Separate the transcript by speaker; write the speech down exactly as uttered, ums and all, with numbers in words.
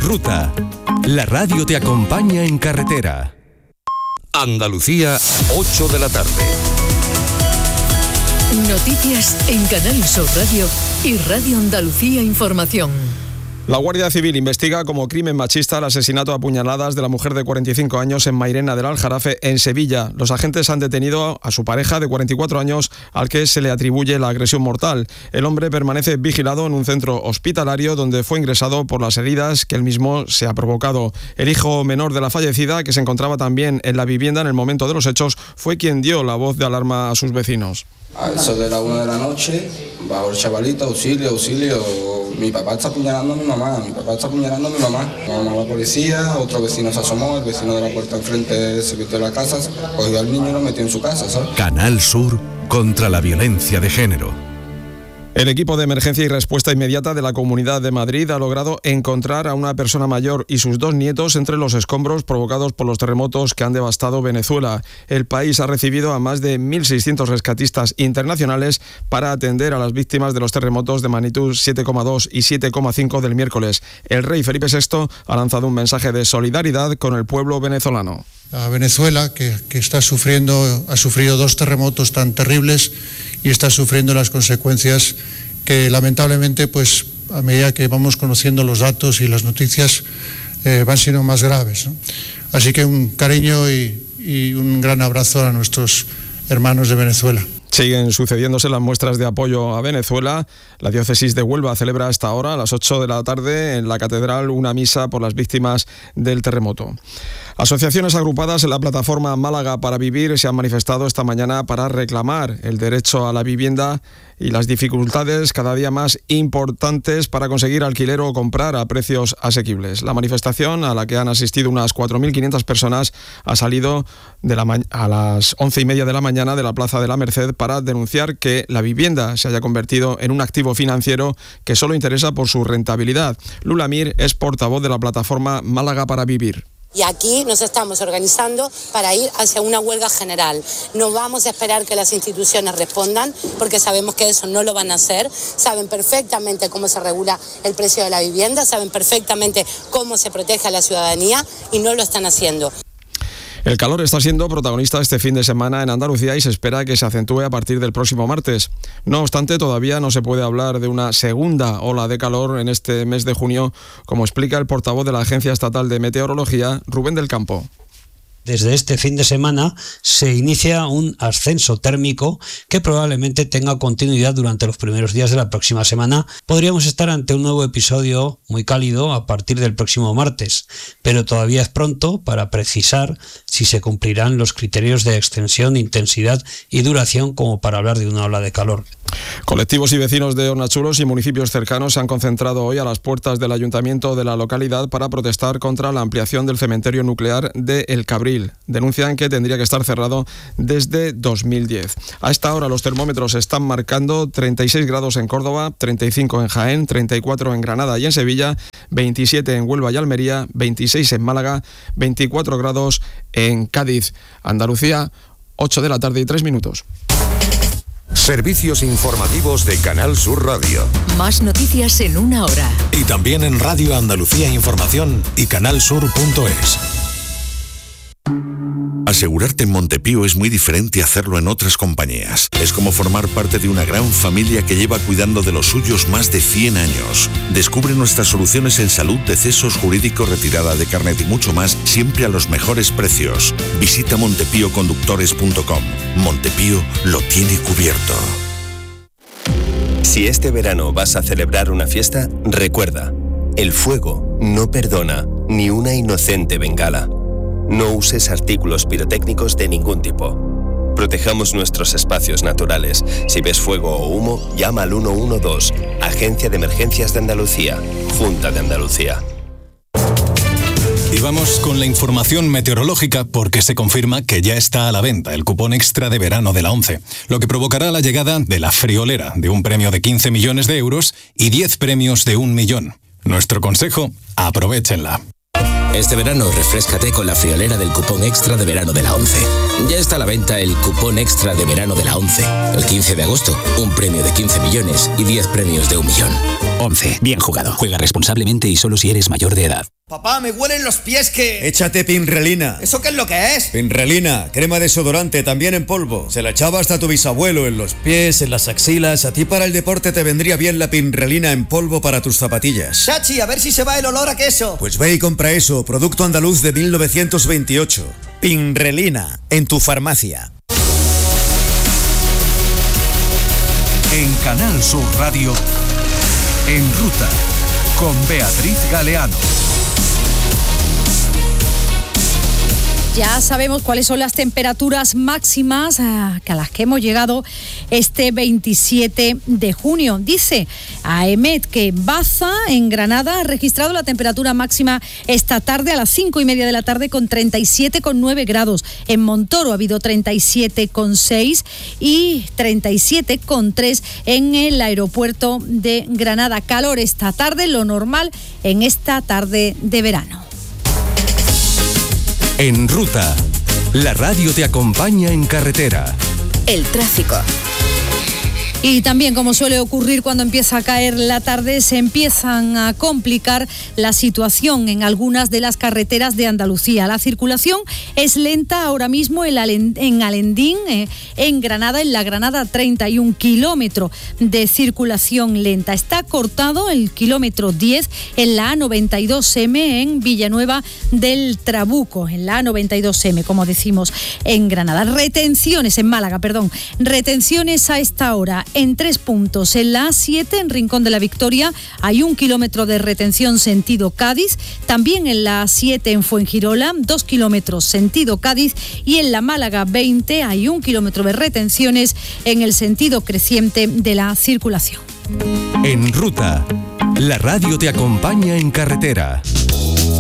Speaker 1: ruta. La radio te acompaña en carretera. Andalucía, ocho de la tarde.
Speaker 2: Noticias en Canal Sur Radio y Radio Andalucía Información.
Speaker 3: La Guardia Civil investiga como crimen machista el asesinato a puñaladas de la mujer de cuarenta y cinco años en Mairena del Aljarafe, en Sevilla. Los agentes han detenido a su pareja de cuarenta y cuatro años, al que se le atribuye la agresión mortal. El hombre permanece vigilado en un centro hospitalario donde fue ingresado por las heridas que él mismo se ha provocado. El hijo menor de la fallecida, que se encontraba también en la vivienda en el momento de los hechos, fue quien dio la voz de alarma a sus vecinos.
Speaker 4: A eso de la una de la noche, bajo el chavalito, auxilio, auxilio, mi papá está apuñalando a mi mamá, mi papá está apuñalando a mi mamá. Llamamos a la policía, otro vecino se asomó, el vecino de la puerta enfrente se metió en la casa, cogió al niño y lo metió en su casa, ¿sabes?
Speaker 1: Canal Sur contra la violencia de género.
Speaker 3: El equipo de emergencia y respuesta inmediata de la Comunidad de Madrid ha logrado encontrar a una persona mayor y sus dos nietos entre los escombros provocados por los terremotos que han devastado Venezuela. El país ha recibido a más de mil seiscientos rescatistas internacionales para atender a las víctimas de los terremotos de magnitud siete coma dos y siete coma cinco del miércoles. El rey Felipe sexto ha lanzado un mensaje de solidaridad con el pueblo venezolano.
Speaker 5: A Venezuela, que, que está sufriendo, ha sufrido dos terremotos tan terribles y está sufriendo las consecuencias que lamentablemente, pues a medida que vamos conociendo los datos y las noticias, eh, van siendo más graves, ¿no? Así que un cariño y, y un gran abrazo a nuestros hermanos de Venezuela.
Speaker 3: Siguen sucediéndose las muestras de apoyo a Venezuela. La diócesis de Huelva celebra a esta hora, a las ocho de la tarde, en la catedral, una misa por las víctimas del terremoto. Asociaciones agrupadas en la plataforma Málaga para Vivir se han manifestado esta mañana para reclamar el derecho a la vivienda y las dificultades cada día más importantes para conseguir alquiler o comprar a precios asequibles. La manifestación, a la que han asistido unas cuatro mil quinientas personas, ha salido de la ma- a las once y media de la mañana de la Plaza de la Merced para denunciar que la vivienda se haya convertido en un activo financiero que solo interesa por su rentabilidad. Lula Mir es portavoz de la plataforma Málaga para Vivir.
Speaker 6: Y aquí nos estamos organizando para ir hacia una huelga general. No vamos a esperar que las instituciones respondan, porque sabemos que eso no lo van a hacer. Saben perfectamente cómo se regula el precio de la vivienda, saben perfectamente cómo se protege a la ciudadanía y no lo están haciendo.
Speaker 3: El calor está siendo protagonista este fin de semana en Andalucía y se espera que se acentúe a partir del próximo martes. No obstante, todavía no se puede hablar de una segunda ola de calor en este mes de junio, como explica el portavoz de la Agencia Estatal de Meteorología, Rubén del Campo.
Speaker 7: Desde este fin de semana se inicia un ascenso térmico que probablemente tenga continuidad durante los primeros días de la próxima semana. Podríamos estar ante un nuevo episodio muy cálido a partir del próximo martes, pero todavía es pronto para precisar si se cumplirán los criterios de extensión, intensidad y duración como para hablar de una ola de calor.
Speaker 3: Colectivos y vecinos de Hornachuelos y municipios cercanos se han concentrado hoy a las puertas del ayuntamiento de la localidad para protestar contra la ampliación del cementerio nuclear de El Cabril. Denuncian que tendría que estar cerrado desde dos mil diez. A esta hora los termómetros están marcando treinta y seis grados en Córdoba, treinta y cinco en Jaén, treinta y cuatro en Granada y en Sevilla, veintisiete en Huelva y Almería, veintiséis en Málaga, veinticuatro grados en Cádiz. Andalucía, ocho de la tarde y tres minutos.
Speaker 1: Servicios informativos de Canal Sur Radio.
Speaker 2: Más noticias en una hora.
Speaker 1: Y también en Radio Andalucía Información y canalsur punto es. Asegurarte en Montepío es muy diferente a hacerlo en otras compañías. Es como formar parte de una gran familia que lleva cuidando de los suyos más de cien años. Descubre nuestras soluciones en salud, decesos, jurídico, retirada de carnet y mucho más, siempre a los mejores precios. Visita montepío conductores punto com. Montepío lo tiene cubierto.
Speaker 8: Si este verano vas a celebrar una fiesta, recuerda, el fuego no perdona ni una inocente bengala. No uses artículos pirotécnicos de ningún tipo. Protejamos nuestros espacios naturales. Si ves fuego o humo, llama al uno uno dos, Agencia de Emergencias de Andalucía, Junta de Andalucía.
Speaker 9: Y vamos con la información meteorológica porque se confirma que ya está a la venta el cupón extra de verano de la ONCE, lo que provocará la llegada de la friolera de un premio de quince millones de euros y diez premios de un millón. Nuestro consejo, aprovéchenla.
Speaker 10: Este verano refréscate con la friolera del cupón extra de verano de la ONCE. Ya está a la venta el cupón extra de verano de la ONCE. El quince de agosto, un premio de quince millones y diez premios de un millón.
Speaker 11: ONCE, bien jugado. Juega responsablemente y solo si eres mayor de edad. Papá, me huelen los pies que...
Speaker 12: Échate Pinrelina.
Speaker 11: ¿Eso qué es lo que es?
Speaker 12: Pinrelina, crema desodorante, también en polvo. Se la echaba hasta tu bisabuelo en los pies, en las axilas. A ti para el deporte te vendría bien la Pinrelina en polvo para tus zapatillas.
Speaker 11: Chachi, a ver si se va el olor a queso.
Speaker 12: Pues ve y compra eso, producto andaluz de mil novecientos veintiocho. Pinrelina, en tu farmacia.
Speaker 13: En Canal Sur Radio, En Ruta, con Beatriz Galeano.
Speaker 14: Ya sabemos cuáles son las temperaturas máximas a las que hemos llegado este veintisiete de junio. Dice AEMET que Baza, en Granada, ha registrado la temperatura máxima esta tarde a las cinco y media de la tarde con treinta y siete coma nueve grados. En Montoro ha habido treinta y siete coma seis y treinta y siete coma tres en el aeropuerto de Granada. Calor esta tarde, lo normal en esta tarde de verano.
Speaker 13: En Ruta, la radio te acompaña en carretera.
Speaker 2: El tráfico.
Speaker 14: Y también, como suele ocurrir cuando empieza a caer la tarde, se empiezan a complicar la situación en algunas de las carreteras de Andalucía. La circulación es lenta ahora mismo en Alendín, eh, en Granada, en la Granada treinta y un kilómetros de circulación lenta. Está cortado el kilómetro diez en la A noventa y dos eme en Villanueva del Trabuco, en la A noventa y dos eme, como decimos en Granada. Retenciones en Málaga, perdón. Retenciones a esta hora en tres puntos. En la A siete, en Rincón de la Victoria, hay un kilómetro de retención sentido Cádiz. También en la A siete, en Fuengirola, dos kilómetros sentido Cádiz. Y en la Málaga veinte hay un kilómetro de retenciones en el sentido creciente de la circulación.
Speaker 13: En Ruta, la radio te acompaña en carretera.